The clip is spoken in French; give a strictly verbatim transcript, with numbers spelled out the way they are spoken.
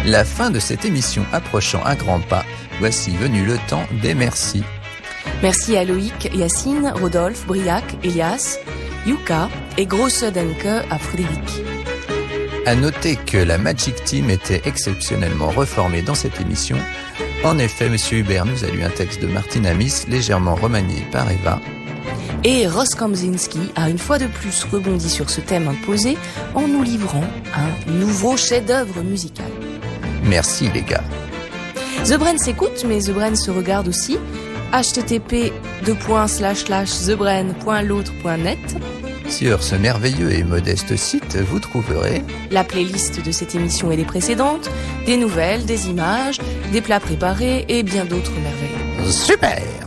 La fin de cette émission approchant à grands pas, voici venu le temps des merci. Merci à Loïc, Yacine, Rodolphe, Briac, Elias, Yuka et grosse denke à Frédéric. À noter que la Magic Team était exceptionnellement reformée dans cette émission. En effet, Monsieur Hubert nous a lu un texte de Martin Amis, légèrement remanié par Eva. Et Ross Kamzinski a une fois de plus rebondi sur ce thème imposé en nous livrant un nouveau chef-d'œuvre musical. Merci les gars. The Brain s'écoute, mais The Brain se regarde aussi. h t t p deux points slash slash the brain point l'autre point net. Sur ce merveilleux et modeste site, vous trouverez la playlist de cette émission et des précédentes, des nouvelles, des images, des plats préparés et bien d'autres merveilles. Super!